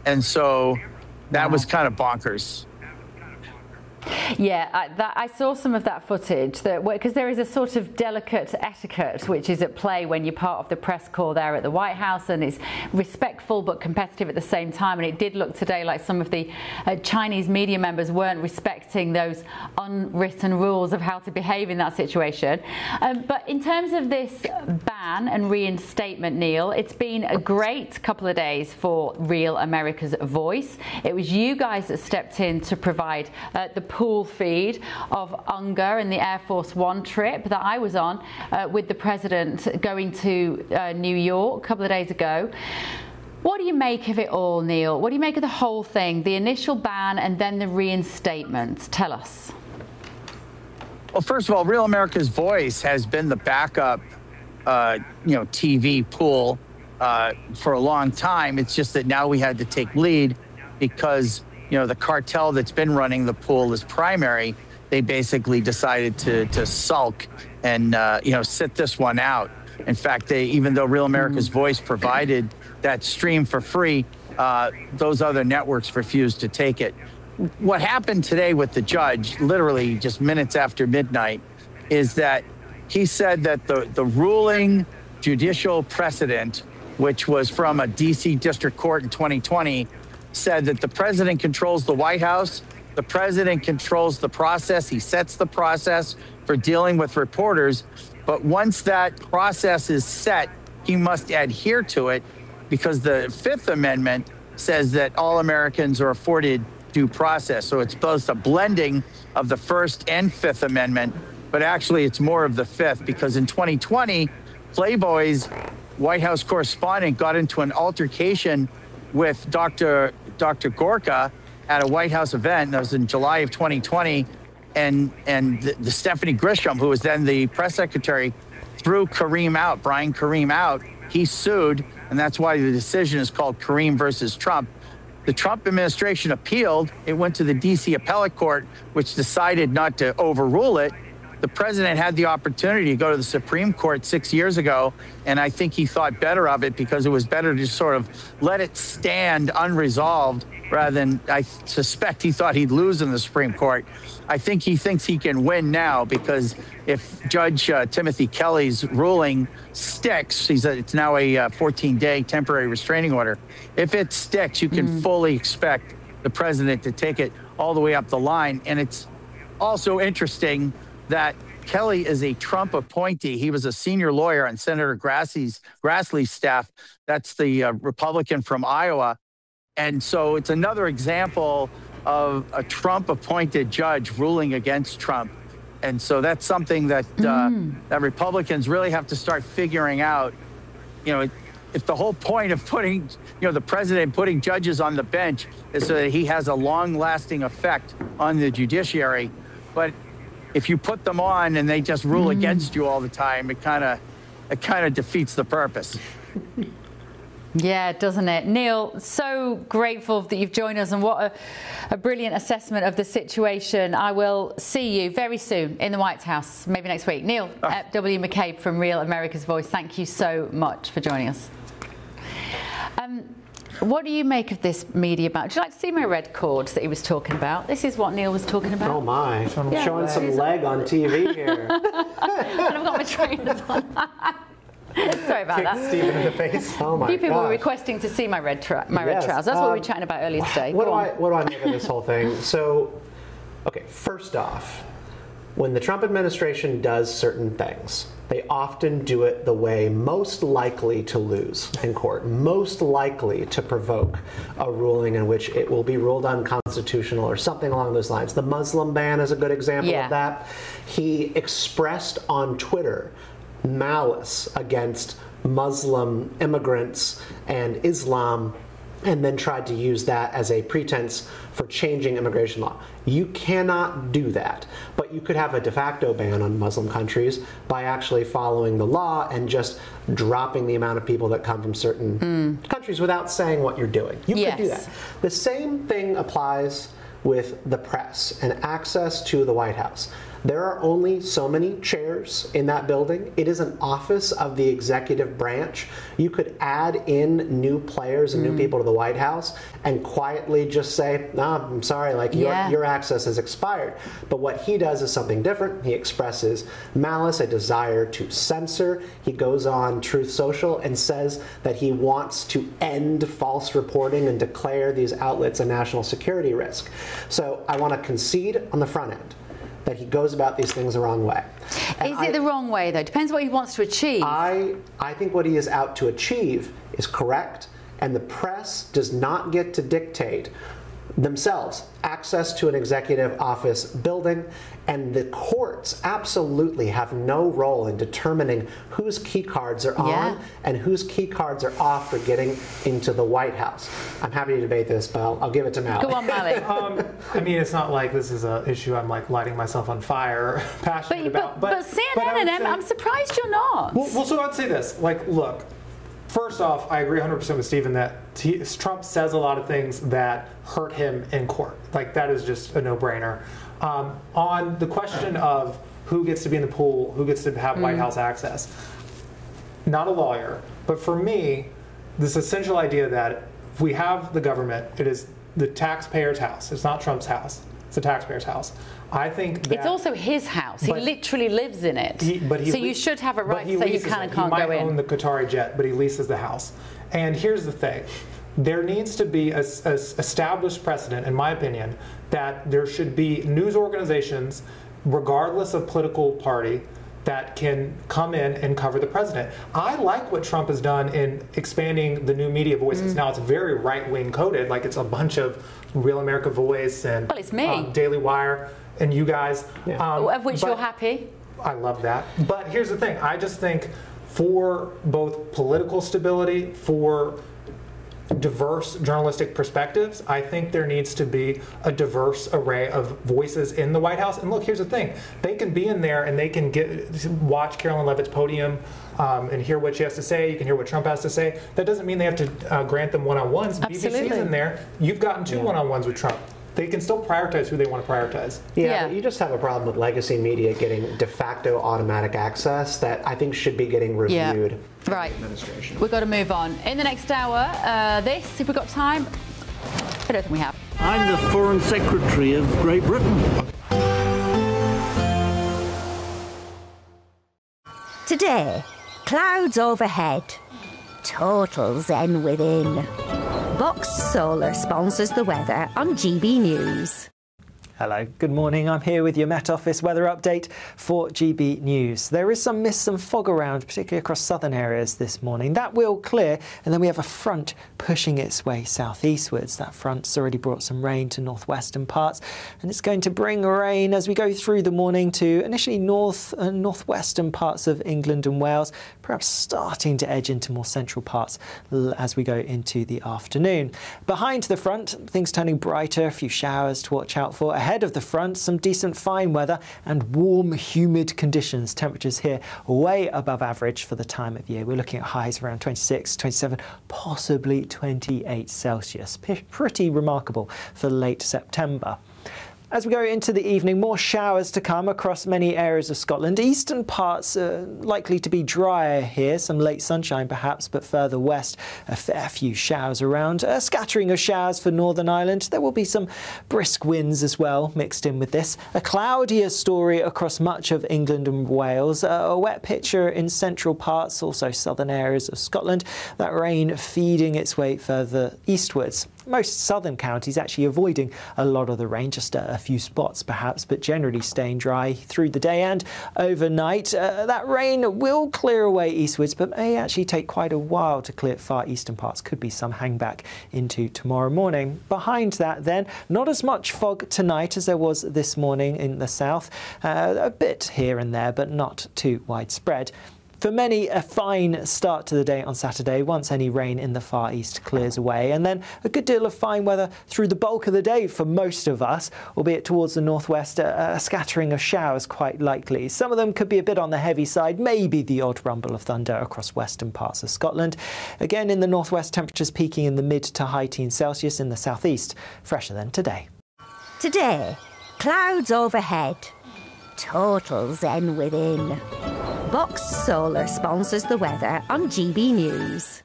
And so that was kind of bonkers. Yeah, I saw some of that footage because there is a sort of delicate etiquette which is at play when you're part of the press corps there at the White House, and it's respectful but competitive at the same time. And it did look today like some of the Chinese media members weren't respecting those unwritten rules of how to behave in that situation. But in terms of this ban and reinstatement, Neil, it's been a great couple of days for Real America's Voice. It was you guys that stepped in to provide the pool feed of Unger and the Air Force One trip that I was on with the president going to New York a couple of days ago. What do you make of it all, Neil? What do you make of the whole thing, the initial ban and then the reinstatement? Tell us. Well, first of all, Real America's Voice has been the backup, TV pool for a long time. It's just that now we had to take lead because the cartel that's been running the pool as primary, they basically decided to sulk and, sit this one out. In fact, even though Real America's Voice provided that stream for free, those other networks refused to take it. What happened today with the judge, literally just minutes after midnight, is that he said that the ruling judicial precedent, which was from a D.C. district court in 2020, said that the president controls the White House, the president controls the process, he sets the process for dealing with reporters, but once that process is set, he must adhere to it because the Fifth Amendment says that all Americans are afforded due process. So it's both a blending of the First and Fifth Amendment, but actually it's more of the Fifth because in 2020, Playboy's White House correspondent got into an altercation with Dr. Gorka at a White House event. That was in July of 2020. And the Stephanie Grisham, who was then the press secretary, threw Brian Kareem out. He sued, and that's why the decision is called Kareem versus Trump. The Trump administration appealed. It went to the D.C. appellate court, which decided not to overrule it. The president had the opportunity to go to the Supreme Court 6 years ago, and I think he thought better of it because it was better to sort of let it stand unresolved rather than, I suspect he thought he'd lose in the Supreme Court. I think he thinks he can win now because if Judge Timothy Kelly's ruling sticks, it's now a 14-day temporary restraining order. If it sticks, you can fully expect the president to take it all the way up the line. And it's also interesting that Kelly is a Trump appointee. He was a senior lawyer on Senator Grassley's staff. That's the Republican from Iowa. And so it's another example of a Trump-appointed judge ruling against Trump. And so that's something that that Republicans really have to start figuring out. If the whole point of putting, the president putting judges on the bench is so that he has a long-lasting effect on the judiciary, but if you put them on and they just rule against you all the time, it kind of defeats the purpose. Yeah, doesn't it? Neil, so grateful that you've joined us, and what a brilliant assessment of the situation. I will see you very soon in the White House, maybe next week. Neil W. McCabe from Real America's Voice, thank you so much for joining us. What do you make of this media ban? Would you like to see my red cords that he was talking about? This is what Neil was talking about. Oh my, showing some leg on TV here. And I've got my trainers on. Sorry about that. Stephen in the face. Oh my god. A few people were requesting to see my red trousers. That's what we were chatting about earlier today. What do I make of this whole thing? So, okay, first off, when the Trump administration does certain things, they often do it the way most likely to lose in court, most likely to provoke a ruling in which it will be ruled unconstitutional or something along those lines. The Muslim ban is a good example of that. He expressed on Twitter malice against Muslim immigrants and Islam, and then tried to use that as a pretense for changing immigration law. You cannot do that, but you could have a de facto ban on Muslim countries by actually following the law and just dropping the amount of people that come from certain countries without saying what you're doing. You could do that. The same thing applies with the press and access to the White House. There are only so many chairs in that building. It is an office of the executive branch. You could add in new players and new people to the White House and quietly just say, no, I'm sorry, like your access has expired. But what he does is something different. He expresses malice, a desire to censor. He goes on Truth Social and says that he wants to end false reporting and declare these outlets a national security risk. So I want to concede on the front end that he goes about these things the wrong way. Is it the wrong way, though? Depends what he wants to achieve. I think what he is out to achieve is correct, and the press does not get to dictate themselves access to an executive office building, and the courts absolutely have no role in determining whose key cards are on and whose key cards are off for getting into the White House. I'm happy to debate this, but I'll give it to Mally. Go on, Mally. I mean, it's not like this is an issue I'm like lighting myself on fire, passionate about. But CNN and I'm surprised you're not. Well, so I'd say this. Like, look, first off, I agree 100% with Stephen that Trump says a lot of things that hurt him in court. Like, that is just a no-brainer. On the question of who gets to be in the pool, who gets to have White House access, not a lawyer, but for me, this essential idea that if we have the government, it is the taxpayer's house. It's not Trump's house. It's the taxpayer's house. I think that it's also his house. He literally lives in it. So you should have a right to say you can and can't go in. He might own the Qatari jet, but he leases the house. And here's the thing. There needs to be a established precedent, in my opinion, that there should be news organizations, regardless of political party, that can come in and cover the president. I like what Trump has done in expanding the new media voices. Now, it's very right-wing coded, like it's a bunch of Real America Voice and it's me. Daily Wire and you guys. Of which you're happy. I love that. But here's the thing. I just think for both political stability, for diverse journalistic perspectives, I think there needs to be a diverse array of voices in the White House. And look, here's the thing. They can be in there and they can watch Carolyn Levitt's podium and hear what she has to say. You can hear what Trump has to say. That doesn't mean they have to grant them one-on-ones. Absolutely. BBC's in there. You've gotten 2 one-on-ones with Trump. They can still prioritize who they want to prioritize. Yeah, but you just have a problem with legacy media getting de facto automatic access that I think should be getting reviewed. Yeah. Right. We've got to move on. In the next hour, if we've got time, I don't think we have. I'm the Foreign Secretary of Great Britain. Today, clouds overhead, total zen within. Boxed Solar sponsors the weather on GB News. Hello, good morning. I'm here with your Met Office weather update for GB News. There is some mist and fog around, particularly across southern areas this morning. That will clear, and then we have a front pushing its way southeastwards. That front's already brought some rain to northwestern parts, and it's going to bring rain as we go through the morning to initially north and northwestern parts of England and Wales, perhaps starting to edge into more central parts as we go into the afternoon. Behind the front, things turning brighter, a few showers to watch out for. Ahead of the front, some decent fine weather and warm, humid conditions. Temperatures here way above average for the time of year. We're looking at highs around 26, 27, possibly 28 Celsius. Pretty remarkable for late September. As we go into the evening, more showers to come across many areas of Scotland. Eastern parts are likely to be drier here, some late sunshine perhaps, but further west, a fair few showers around. A scattering of showers for Northern Ireland. There will be some brisk winds as well mixed in with this. A cloudier story across much of England and Wales. A wet picture in central parts, also southern areas of Scotland. That rain feeding its way further eastwards. Most southern counties actually avoiding a lot of the rain, just a few spots perhaps, but generally staying dry through the day and overnight. That rain will clear away eastwards, but may actually take quite a while to clear far eastern parts. Could be some hangback into tomorrow morning. Behind that then, not as much fog tonight as there was this morning in the south. A bit here and there, but not too widespread. For many, a fine start to the day on Saturday once any rain in the far east clears away, and then a good deal of fine weather through the bulk of the day for most of us, albeit towards the northwest, a scattering of showers quite likely. Some of them could be a bit on the heavy side, maybe the odd rumble of thunder across western parts of Scotland. Again, in the northwest, temperatures peaking in the mid to high teens Celsius. In the southeast, fresher than today. Today, clouds overhead, Total zen within. Box Solar sponsors the weather on GB News.